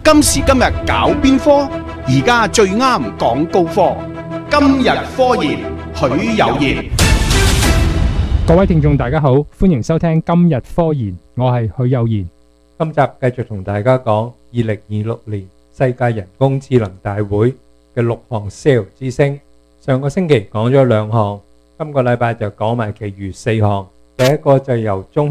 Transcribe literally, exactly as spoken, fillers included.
今時今日搞邊科？而家最啱講高科。今日科研，許有賢。 各位聽眾大家好，歡迎收聽今日科研，我係許有賢。 今集繼續同大家講二零二六年世界人工智能大會嘅六項 S A I L 之星。上個星期講咗兩項，今個禮拜就講埋其餘四項。第一個就由中